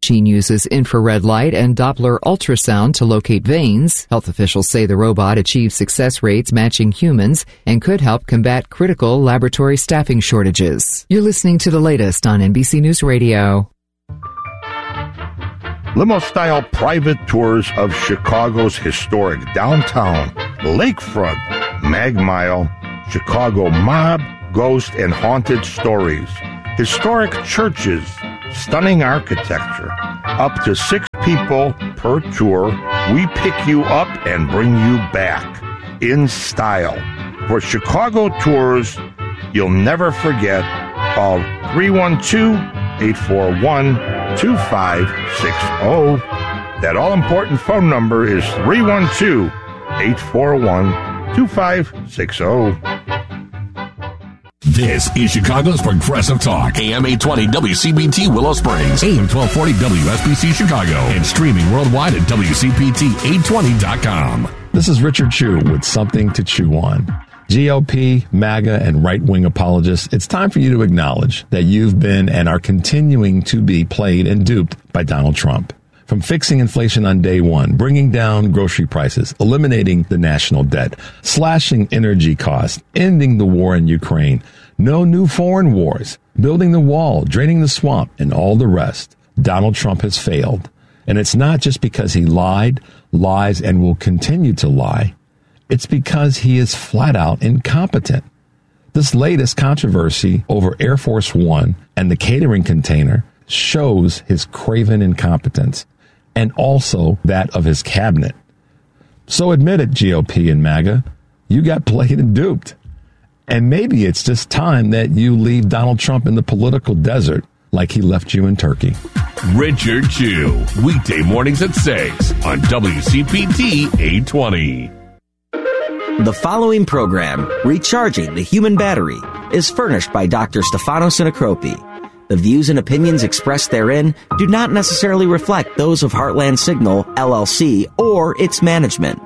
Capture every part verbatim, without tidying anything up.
machine uses infrared light and Doppler ultrasound to locate veins. Health officials say the robot achieves success rates matching humans and could help combat critical laboratory staffing shortages. You're listening to the latest on N B C News Radio. Limo-style private tours of Chicago's historic downtown, lakefront, Mag Mile, Chicago mob, ghost, and haunted stories. Historic churches, stunning architecture. Up to six people per tour. We pick you up and bring you back in style. For Chicago tours you'll never forget, call three one two, eight four one, two five six zero. That all-important phone number is three one two, eight four one, two five six zero. This is Chicago's Progressive Talk, A M eight twenty W C P T Willow Springs, A M twelve forty W S B C Chicago, and streaming worldwide at W C P T eight twenty dot com. This is Richard Chu with something to chew on. G O P, MAGA, and right-wing apologists, it's time for you to acknowledge that you've been and are continuing to be played and duped by Donald Trump. From fixing inflation on day one, bringing down grocery prices, eliminating the national debt, slashing energy costs, ending the war in Ukraine, no new foreign wars, building the wall, draining the swamp, and all the rest, Donald Trump has failed. And it's not just because he lied, lies, and will continue to lie. It's because he is flat out incompetent. This latest controversy over Air Force One and the catering container shows his craven incompetence and also that of his cabinet. So admit it, G O P and MAGA, you got played and duped. And maybe it's just time that you leave Donald Trump in the political desert like he left you in Turkey. Richard Chu, weekday mornings at six on W C P T eight twenty. The following program, Recharging the Human Battery, is furnished by Doctor Stefano Sinacropi. The views and opinions expressed therein do not necessarily reflect those of Heartland Signal, L L C, or its management.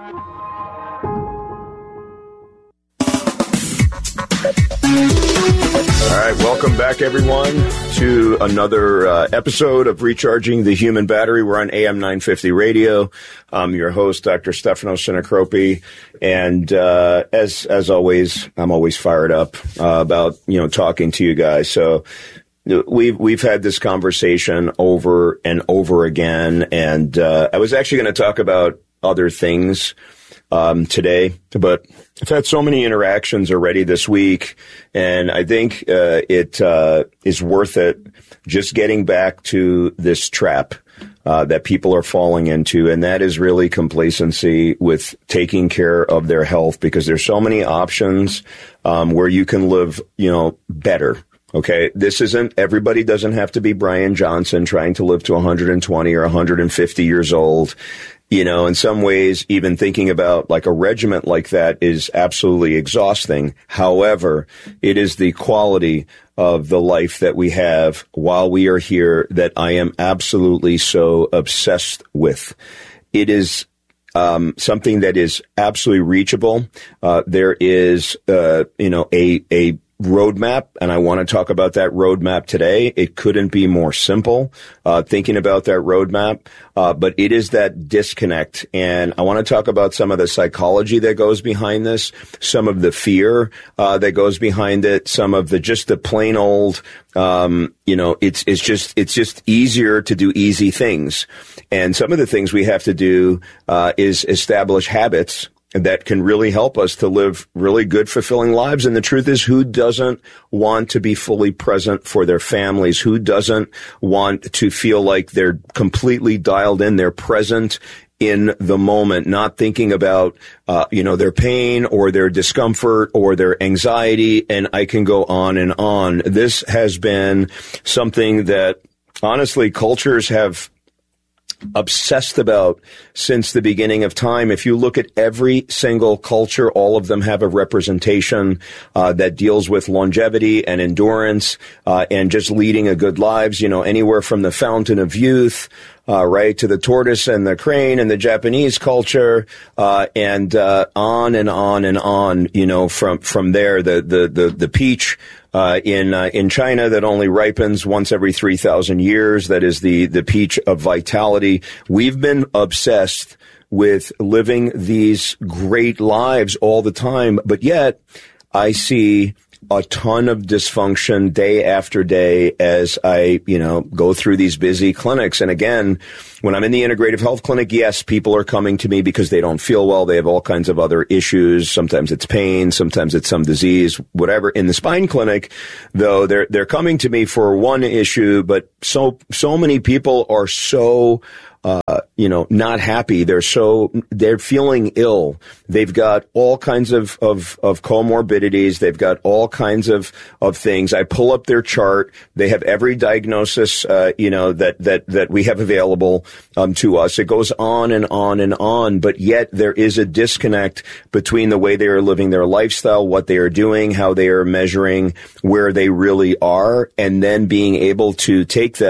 All right, welcome back, everyone, to another uh, episode of Recharging the Human Battery. We're on A M nine fifty Radio. I'm your host, Doctor Stefano Sinacropi, and uh, as as always, I'm always fired up uh, about you know talking to you guys. So we've we've had this conversation over and over again, and uh, I was actually going to talk about other things um, today, but I've had so many interactions already this week, and I think uh, it uh, is worth it just getting back to this trap uh, that people are falling into, and that is really complacency with taking care of their health, because there's so many options um, where you can live, you know, better. Okay, this isn't, everybody doesn't have to be Brian Johnson trying to live to one hundred twenty or one hundred fifty years old. You know, in some ways, even thinking about like a regiment like that is absolutely exhausting. However, it is the quality of the life that we have while we are here that I am absolutely so obsessed with. It is um, something that is absolutely reachable. Uh, there is, uh, you know, a, a, roadmap, and I want to talk about that roadmap today. It couldn't be more simple, uh, thinking about that roadmap, uh, but it is that disconnect. And I want to talk about some of the psychology that goes behind this, some of the fear uh, that goes behind it, some of the just the plain old, um, you know, it's it's just it's just easier to do easy things. And some of the things we have to do uh, is establish habits that can really help us to live really good, fulfilling lives. And the truth is, who doesn't want to be fully present for their families? Who doesn't want to feel like they're completely dialed in? They're present in the moment, not thinking about, uh, you know, their pain or their discomfort or their anxiety. And I can go on and on. This has been something that, honestly, cultures have obsessed about since the beginning of time. If you look at every single culture, all of them have a representation uh, that deals with longevity and endurance uh, and just leading a good lives, you know, anywhere from the fountain of youth, uh, right, to the tortoise and the crane and the Japanese culture, uh, and uh, on and on and on, you know, from from there, the the the, the peach uh, in uh, in China that only ripens once every three thousand years. That is the the peach of vitality. We've been obsessed with living these great lives all the time, but yet I see a ton of dysfunction day after day as I, you know, go through these busy clinics. And again, when I'm in the integrative health clinic, yes, people are coming to me because they don't feel well. They have all kinds of other issues. Sometimes it's pain. Sometimes it's some disease, whatever. In the spine clinic, though, they're, they're coming to me for one issue, but so, so many people are so Uh, you know, not happy. They're so, they're feeling ill. They've got all kinds of, of, of comorbidities. They've got all kinds of, of things. I pull up their chart. They have every diagnosis, uh, you know, that, that, that we have available, um, to us. It goes on and on and on, but yet there is a disconnect between the way they are living their lifestyle, what they are doing, how they are measuring where they really are, and then being able to take that